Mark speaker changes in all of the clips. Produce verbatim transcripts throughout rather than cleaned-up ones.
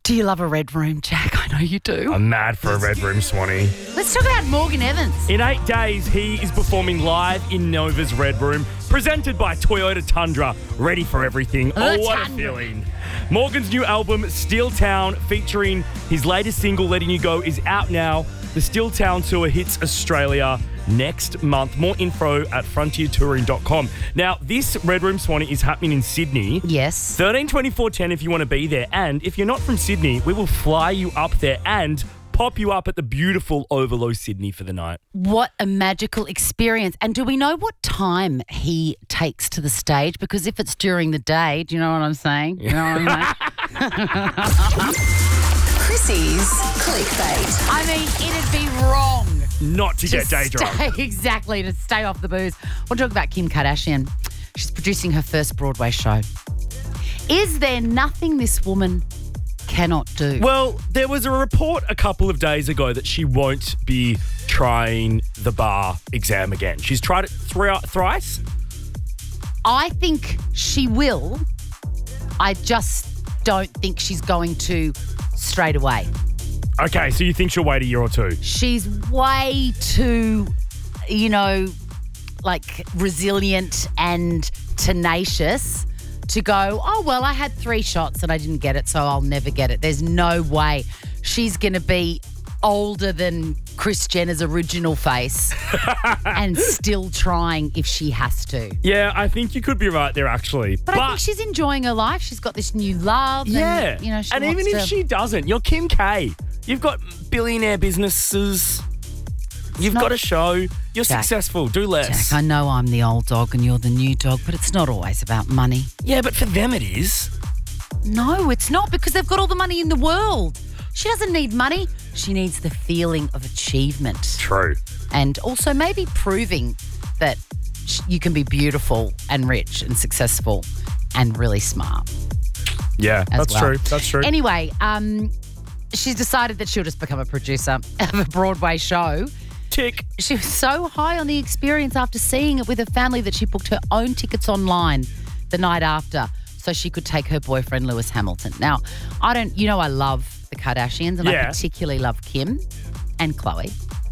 Speaker 1: Do you love a red room, Jack? I know you do.
Speaker 2: I'm mad for a red room, Swanee.
Speaker 1: Let's talk about Morgan Evans.
Speaker 2: In eight days, he is performing live in Nova's Red Room, presented by Toyota Tundra. Ready for everything.
Speaker 1: The
Speaker 2: oh, what
Speaker 1: Tundra.
Speaker 2: a feeling. Morgan's new album, Steel Town, featuring his latest single, Letting You Go, is out now. The Steel Town tour hits Australia next month. More info at frontier touring dot com. Now, this Red Room, Swanee, is happening in Sydney.
Speaker 1: Yes.
Speaker 2: thirteen twenty-four ten if you want to be there. And if you're not from Sydney, we will fly you up there and pop you up at the beautiful Overlow Sydney for the night.
Speaker 1: What a magical experience. And do we know what time he takes to the stage? Because if it's during the day, do you know what I'm saying? You know what I'm saying?
Speaker 3: Chrissy's clickbait.
Speaker 1: I mean, it'd be wrong.
Speaker 2: Not to, get day
Speaker 1: stay,
Speaker 2: drunk.
Speaker 1: Exactly, to stay off the booze. We'll talk about Kim Kardashian. She's producing her first Broadway show. Is there nothing this woman cannot do?
Speaker 2: Well, there was a report a couple of days ago that she won't be trying the bar exam again. She's tried it thri- thrice.
Speaker 1: I think she will. I just don't think she's going to straight away.
Speaker 2: Okay, so you think she'll wait a year or two?
Speaker 1: She's way too, you know, like resilient and tenacious to go, oh, well, I had three shots and I didn't get it, so I'll never get it. There's no way she's going to be older than Kris Jenner's original face and still trying if she has to.
Speaker 2: Yeah, I think you could be right there, actually.
Speaker 1: But, I think she's enjoying her life. She's got this new love.
Speaker 2: Yeah,
Speaker 1: And, you know, she
Speaker 2: and
Speaker 1: wants
Speaker 2: even if
Speaker 1: to-
Speaker 2: she doesn't, you're Kim K. You've got billionaire businesses. You've
Speaker 1: not-
Speaker 2: got a show. You're
Speaker 1: Jack,
Speaker 2: successful. Do less.
Speaker 1: Jack, I know I'm the old dog and you're the new dog, but it's not always about money.
Speaker 2: Yeah, but for them it is.
Speaker 1: No, it's not, because they've got all the money in the world. She doesn't need money. She needs the feeling of achievement.
Speaker 2: True.
Speaker 1: And also maybe proving that sh- you can be beautiful and rich and successful and really smart.
Speaker 2: Yeah,
Speaker 1: as
Speaker 2: that's
Speaker 1: well.
Speaker 2: true. That's true.
Speaker 1: Anyway, um, she's decided that she'll just become a producer of a Broadway show.
Speaker 2: Tick.
Speaker 1: She was so high on the experience after seeing it with her family that she booked her own tickets online the night after so she could take her boyfriend, Lewis Hamilton. Now, I don't, you know, I love the Kardashians and I
Speaker 2: Yeah.
Speaker 1: particularly love Kim and Khloe.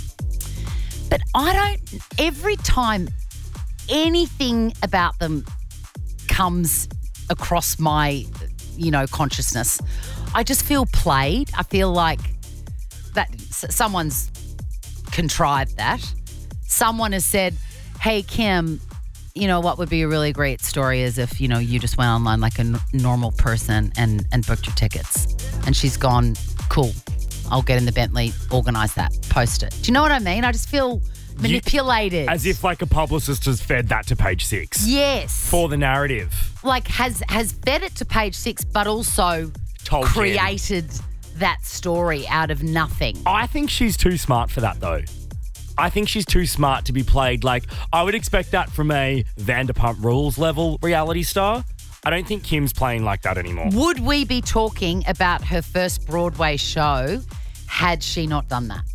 Speaker 1: But I don't, every time anything about them comes across my, you know, consciousness, I just feel played. I feel like that s- someone's contrived that. Someone has said, hey, Kim, you know, what would be a really great story is if, you know, you just went online like a n- normal person and, and booked your tickets. And she's gone, cool, I'll get in the Bentley, organise that, post it. Do you know what I mean? I just feel manipulated.
Speaker 2: As if like a publicist has fed that to Page Six.
Speaker 1: Yes.
Speaker 2: For the narrative.
Speaker 1: Like has has fed it to Page Six, but also
Speaker 2: Told Jen.
Speaker 1: created that story out of nothing.
Speaker 2: I think she's too smart for that, though. I think she's too smart to be played like, I would expect that from a Vanderpump Rules level reality star. I don't think Kim's playing like that anymore.
Speaker 1: Would we be talking about her first Broadway show had she not done that?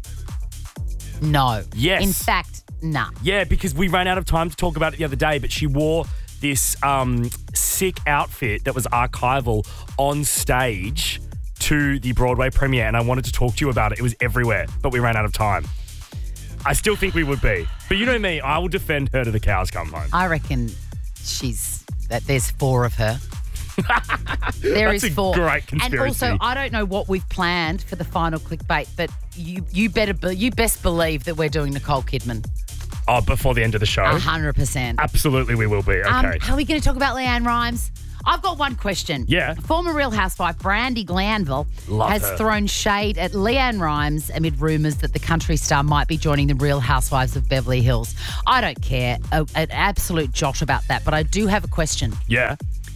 Speaker 1: No.
Speaker 2: Yes.
Speaker 1: In fact, nah.
Speaker 2: Yeah, because we ran out of time to talk about it the other day, but she wore this um, sick outfit that was archival on stage to the Broadway premiere, and I wanted to talk to you about it. It was everywhere, but we ran out of time. I still think we would be. But you know me, I will defend her to the cows come home.
Speaker 1: I reckon she's that there's four of her. There
Speaker 2: That's
Speaker 1: is
Speaker 2: a
Speaker 1: four.
Speaker 2: great conspiracy.
Speaker 1: And also, I don't know what we've planned for the final clickbait, but you you better be, you best believe that we're doing Nicole Kidman.
Speaker 2: Oh, before the end of the show?
Speaker 1: A hundred percent.
Speaker 2: Absolutely we will be, okay.
Speaker 1: Um, are we going to talk about Leanne Rimes? I've got one question.
Speaker 2: Yeah.
Speaker 1: Former Real Housewife Brandy Glanville
Speaker 2: Love
Speaker 1: has
Speaker 2: her.
Speaker 1: thrown shade at Leanne Rimes amid rumours that the country star might be joining the Real Housewives of Beverly Hills. I don't care a, an absolute jot about that, but I do have a question.
Speaker 2: Yeah.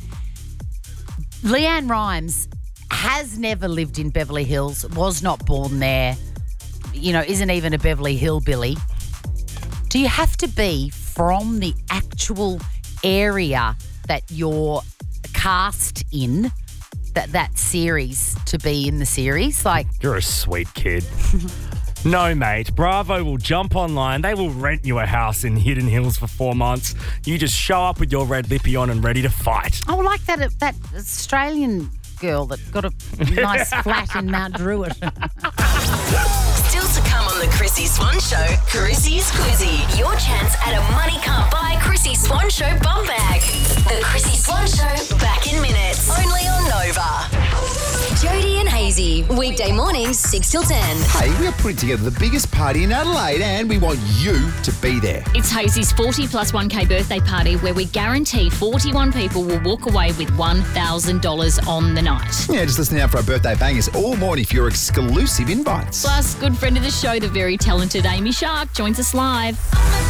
Speaker 1: Leanne Rimes has never lived in Beverly Hills, was not born there, you know, isn't even a Beverly Hillbilly. Do you have to be from the actual area that you're cast in, that that series, to be in the series? Like,
Speaker 2: You're a sweet kid. No, mate. Bravo will jump online. They will rent you a house in Hidden Hills for four months. You just show up with your red lippy on and ready to fight.
Speaker 1: oh, like that that Australian girl that got a nice flat in Mount Druitt.
Speaker 3: Still to come on the Chrissy Swan Show, Chrissy's Quizzy. Your chance at a money can't buy Chrissy Swan Show bum bag. The Chrissy Swan Show, back in minutes. Only on Nova. Jody and Hazy, weekday mornings, six till ten.
Speaker 4: Hey, we are putting together the biggest party in Adelaide and we want you to be there.
Speaker 5: It's Hazy's forty plus one K birthday party where we guarantee forty-one people will walk away with one thousand dollars on the night.
Speaker 4: Yeah, just listen out for our birthday bangers all morning for your exclusive invites.
Speaker 5: Plus, good friend of the show, the very talented Amy Shark, joins us live.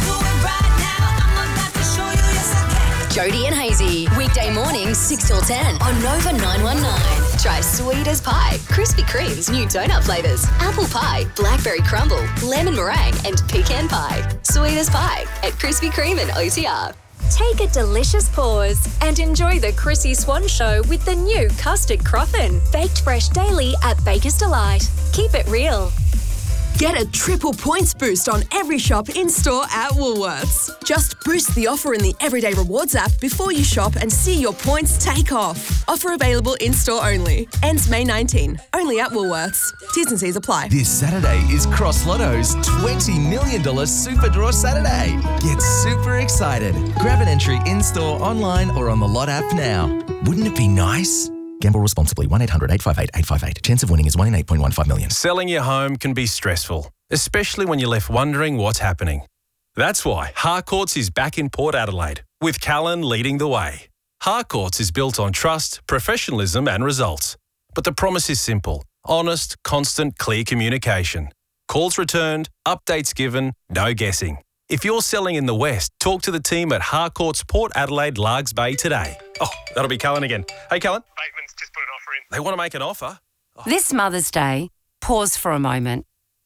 Speaker 3: Jody and Hazy, weekday mornings, six till ten on Nova nine one nine. Try sweet as pie, Krispy Kreme's new donut flavours, apple pie, blackberry crumble, lemon meringue and pecan pie. Sweet as pie at Krispy Kreme and O T R.
Speaker 6: Take a delicious pause and enjoy the Chrissy Swan Show with the new custard croffin, baked fresh daily at Baker's Delight. Keep it real.
Speaker 7: Get a triple points boost on every shop in-store at Woolworths. Just boost the offer in the Everyday Rewards app before you shop and see your points take off. Offer available in-store only. Ends May nineteenth. Only at Woolworths. T's and C's apply.
Speaker 8: This Saturday is Cross Lotto's twenty million dollars Super Draw Saturday. Get super excited. Grab an entry in-store, online or on the Lot app now. Wouldn't it be nice? Gamble responsibly. one eight hundred eight five eight eight five eight. Chance of winning is one in eight point one five million.
Speaker 9: Selling your home can be stressful, especially when you're left wondering what's happening. That's why Harcourts is back in Port Adelaide, with Callan leading the way. Harcourts is built on trust, professionalism and results. But the promise is simple: honest, constant, clear communication. Calls returned, updates given, no guessing. If you're selling in the West, talk to the team at Harcourts Port Adelaide Largs Bay today. Oh, that'll be Callan again. Hey, Callan.
Speaker 10: Bateman's just put an offer in.
Speaker 9: They want to make an offer. Oh.
Speaker 11: This Mother's Day, pause for a moment.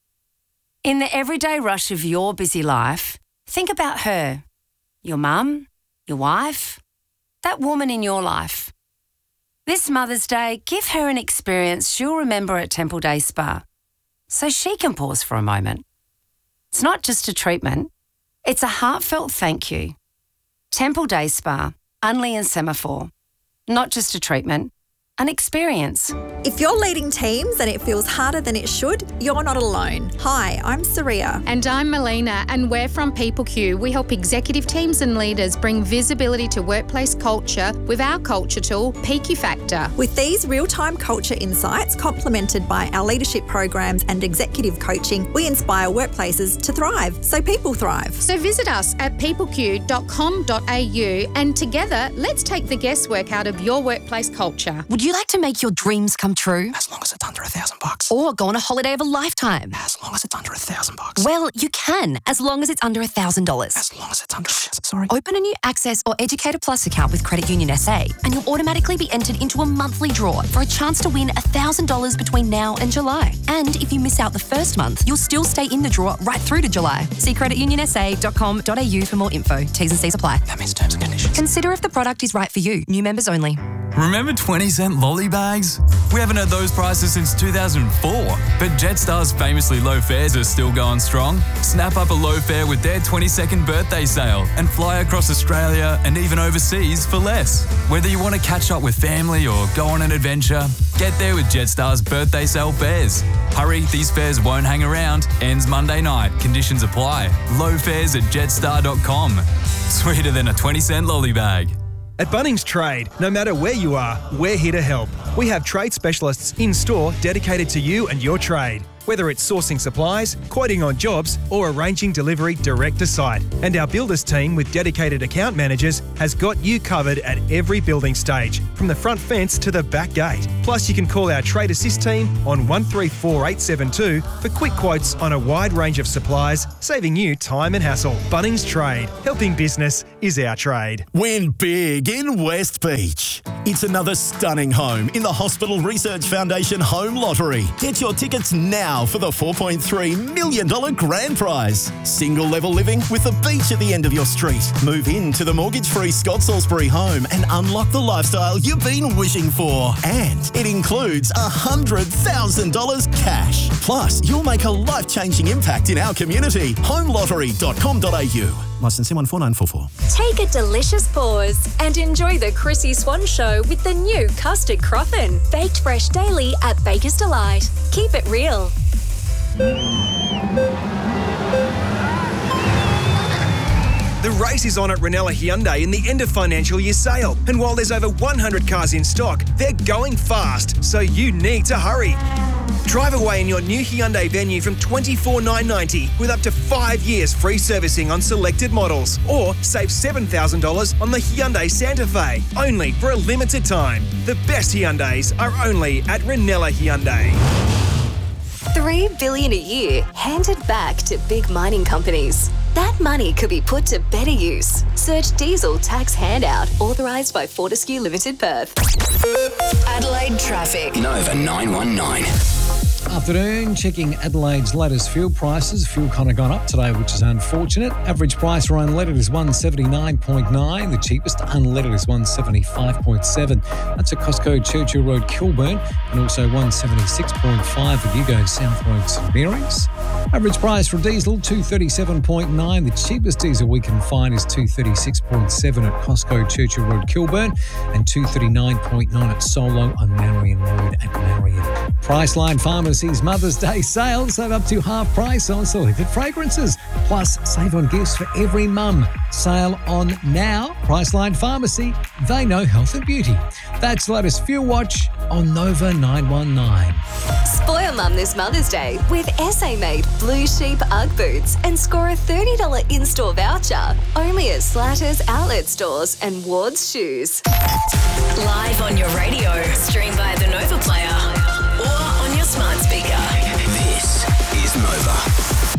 Speaker 11: In the everyday rush of your busy life, think about her, your mum, your wife, that woman in your life. This Mother's Day, give her an experience she'll remember at Temple Day Spa, so she can pause for a moment. It's not just a treatment, it's a heartfelt thank you. Temple Day Spa, Unley and Semaphore. Not just a treatment, an experience.
Speaker 12: If you're leading teams and it feels harder than it should, you're not alone. Hi, I'm Saria.
Speaker 13: And I'm Melina, and we're from PeopleQ. We help executive teams and leaders bring visibility to workplace culture with our culture tool, P Q Factor.
Speaker 12: With these real-time culture insights complemented by our leadership programs and executive coaching, we inspire workplaces to thrive so people thrive.
Speaker 13: So visit us at people q dot com dot a u and together, let's take the guesswork out of your workplace culture.
Speaker 14: Would you like to make your dreams come true?
Speaker 15: As long as it's under a thousand bucks.
Speaker 14: Or go on a holiday of a lifetime?
Speaker 15: As long as it's under a thousand bucks.
Speaker 14: Well, you can, as long as it's under a thousand dollars.
Speaker 15: As long as it's under, sorry.
Speaker 14: Open a new Access or Educator Plus account with Credit Union S A, and you'll automatically be entered into a monthly draw for a chance to win a thousand dollars between now and July. And if you miss out the first month, you'll still stay in the draw right through to July. See credit union s a dot com dot a u for more info. T's and C's apply.
Speaker 15: That means terms and conditions.
Speaker 14: Consider if the product is right for you. New members only.
Speaker 16: Remember twenty cent lolly bags? We haven't had those prices since two thousand four, but Jetstar's famously low fares are still going strong. Snap up a low fare with their twenty-second birthday sale and fly across Australia and even overseas for less. Whether you want to catch up with family or go on an adventure, get there with Jetstar's birthday sale fares. Hurry, these fares won't hang around. Ends Monday night. Conditions apply. Low fares at jetstar dot com. Sweeter than a twenty cent lolly bag.
Speaker 17: At Bunnings Trade, no matter where you are, we're here to help. We have trade specialists in-store dedicated to you and your trade. Whether it's sourcing supplies, quoting on jobs, or arranging delivery direct to site. And our builders team with dedicated account managers has got you covered at every building stage, from the front fence to the back gate. Plus, you can call our Trade Assist team on one three four eight seven two for quick quotes on a wide range of supplies, saving you time and hassle. Bunnings Trade. Helping business is our trade.
Speaker 18: Win big in West Beach. It's another stunning home in the Hospital Research Foundation Home Lottery. Get your tickets now for the four point three million dollars grand prize. Single level living with the beach at the end of your street. Move into the mortgage-free Scott Salisbury home and unlock the lifestyle you've been wishing for. And it includes one hundred thousand dollars cash. Plus, you'll make a life-changing impact in our community. home lottery dot com dot a u. Licensing one four nine four four.
Speaker 6: Take a delicious pause and enjoy the Chrissy Swan Show with the new custard croffin. Baked fresh daily at Baker's Delight. Keep it real.
Speaker 17: The race is on at Ranella Hyundai in the end of financial year sale. And while there's over one hundred cars in stock, they're going fast, so you need to hurry. Drive away in your new Hyundai Venue from twenty-four thousand nine hundred ninety dollars with up to five years free servicing on selected models. Or save seven thousand dollars on the Hyundai Santa Fe, only for a limited time. The best Hyundais are only at Ranella Hyundai.
Speaker 6: Three billion dollars a year handed back to big mining companies. That money could be put to better use. Search diesel tax handout authorised by Fortescue Limited Perth.
Speaker 3: Adelaide traffic.
Speaker 15: Nova nine one nine.
Speaker 10: Afternoon, checking Adelaide's latest fuel prices. Fuel kind of gone up today, which is unfortunate. Average price for unleaded is one seventy-nine point nine. The cheapest unleaded is one seventy-five point seven. That's at Costco Churchill Road, Kilburn, and also one seventy-six point five if you go South Road, St Mary's. Average price for diesel, two thirty-seven point nine. The cheapest diesel we can find is two thirty-six point seven at Costco Churchill Road, Kilburn, and two thirty-nine point nine at Solo on Marion Road at Marion. Priceline Pharmacy's Mother's Day sale. Save up to half price on selected fragrances. Plus, save on gifts for every mum. Sale on now. Priceline Pharmacy. They know health and beauty. That's the latest Fuel Watch on Nova nine one nine.
Speaker 6: Spoil Mum this Mother's Day with S A-made Blue Sheep Ugg boots and score a thirty dollars in-store voucher. Only at Slatters outlet stores and Ward's Shoes.
Speaker 3: Live on your radio. Stream via the Nova Player or on your smart speaker.
Speaker 15: This is Nova.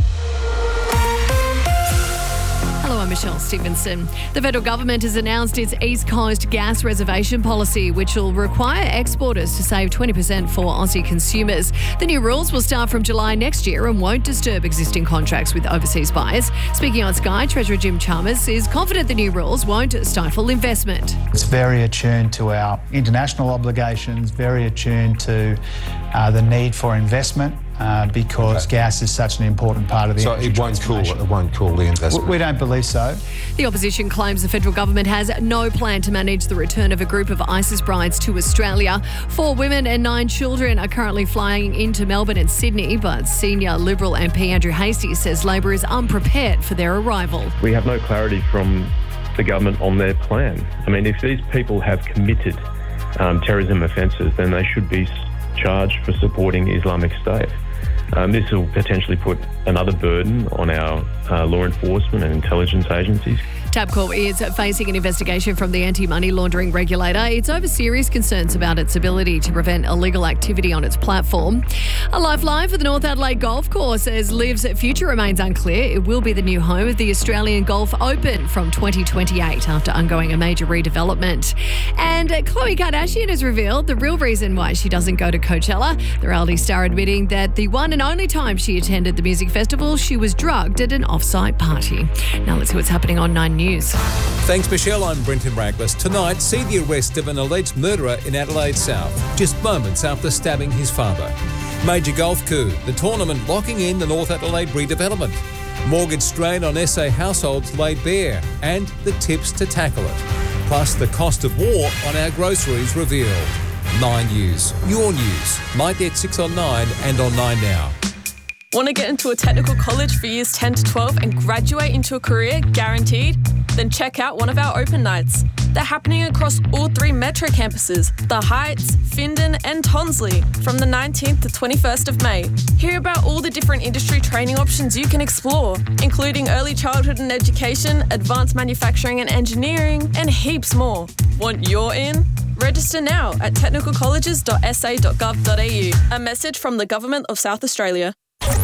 Speaker 19: Hello, I'm Michelle Stevenson. The federal government has announced its East Coast gas reservation policy, which will require exporters to save twenty percent for Aussie consumers. The new rules will start from July next year and won't disturb existing contracts with overseas buyers. Speaking on Sky, Treasurer Jim Chalmers is confident the new rules won't stifle investment.
Speaker 20: It's very attuned to our international obligations, very attuned to uh, the need for investment. Uh, because okay. gas is such an important part of the
Speaker 21: so
Speaker 20: energy
Speaker 21: it won't cool it won't cool the investment.
Speaker 20: We don't believe so.
Speaker 19: The opposition claims the federal government has no plan to manage the return of a group of ISIS brides to Australia. Four women and nine children are currently flying into Melbourne and Sydney, but senior Liberal M P Andrew Hastie says Labor is unprepared for their arrival.
Speaker 22: We have no clarity from the government on their plan. I mean, if these people have committed um, terrorism offences, then they should be charged for supporting Islamic State. Um, this will potentially put another burden on our uh, law enforcement and intelligence agencies.
Speaker 19: Tabcorp is facing an investigation from the anti-money laundering regulator. It's over serious concerns about its ability to prevent illegal activity on its platform. A lifeline for the North Adelaide Golf Course as Liv's future remains unclear. It will be the new home of the Australian Golf Open from twenty twenty-eight after undergoing a major redevelopment. And Khloe Kardashian has revealed the real reason why she doesn't go to Coachella. The reality star admitting that the one and only time she attended the music festival, she was drugged at an off-site party. Now let's see what's happening on Nine News.
Speaker 23: Thanks, Michelle. I'm Brenton Raglas. Tonight, see the arrest of an alleged murderer in Adelaide South, just moments after stabbing his father. Major golf coup, the tournament locking in the North Adelaide redevelopment. Mortgage strain on S A households laid bare, and the tips to tackle it. Plus, the cost of war on our groceries revealed. Nine News, your news. Might get six on Nine and on Nine Now.
Speaker 24: Want to get into a technical college for years ten to twelve and graduate into a career guaranteed? Then check out one of our open nights. They're happening across all three Metro campuses, The Heights, Findon and Tonsley, from the nineteenth to twenty-first of May. Hear about all the different industry training options you can explore, including early childhood and education, advanced manufacturing and engineering, and heaps more. Want your in? Register now at technical colleges dot s a dot gov dot a u. A message from the Government of South Australia.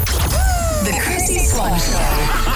Speaker 3: The Chrissy Swan Show.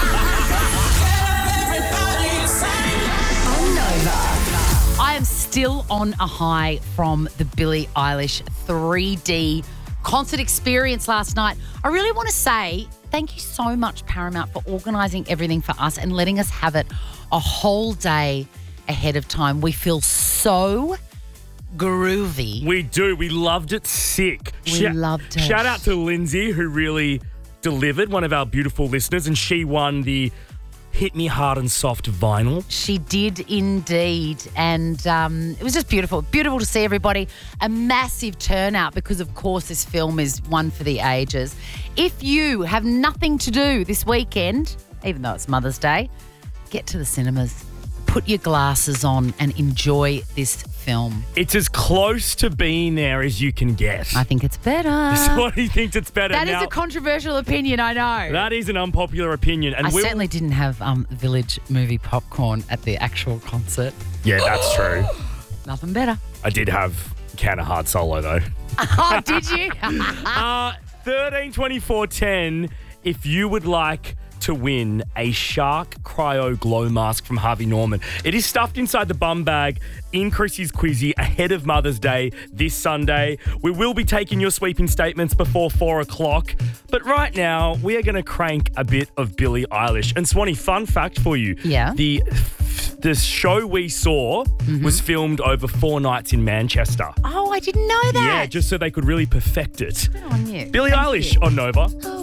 Speaker 3: On Nova.
Speaker 1: I am still on a high from the Billie Eilish three D concert experience last night. I really want to say thank you so much, Paramount, for organising everything for us and letting us have it a whole day ahead of time. We feel so groovy.
Speaker 2: We do. We loved it sick.
Speaker 1: We Sh- loved it.
Speaker 2: Shout out to Lindsay, who really delivered, one of our beautiful listeners, and she won the hit me hard and soft vinyl.
Speaker 1: She did indeed. And um, it was just beautiful. Beautiful to see everybody. A massive turnout because, of course, this film is one for the ages. If you have nothing to do this weekend, even though it's Mother's Day, get to the cinemas, put your glasses on and enjoy this film.
Speaker 2: It's as close to being there as you can get.
Speaker 1: I think it's better.
Speaker 2: Somebody thinks it's better.
Speaker 1: That
Speaker 2: now,
Speaker 1: is a controversial opinion, I know.
Speaker 2: That is an unpopular opinion. And
Speaker 1: I
Speaker 2: we'll,
Speaker 1: certainly didn't have um, Village movie popcorn at the actual concert.
Speaker 2: Yeah, that's true.
Speaker 1: Nothing better.
Speaker 2: I did have a can of Hard Solo, though.
Speaker 1: Oh, did you?
Speaker 2: uh, thirteen twenty-four ten, if you would like to win a Shark Cryo Glow Mask from Harvey Norman. It is stuffed inside the bum bag in Chrissy's Quizzy ahead of Mother's Day this Sunday. We will be taking your sweeping statements before four o'clock. But right now, we are going to crank a bit of Billie Eilish. And Swanee, fun fact for you.
Speaker 1: Yeah.
Speaker 2: The the show we saw mm-hmm. was filmed over four nights in Manchester.
Speaker 1: Oh, I didn't know that.
Speaker 2: Yeah, just so they could really perfect it.
Speaker 1: Good on you.
Speaker 2: Billie
Speaker 1: Thank
Speaker 2: Eilish
Speaker 1: you.
Speaker 2: on Nova.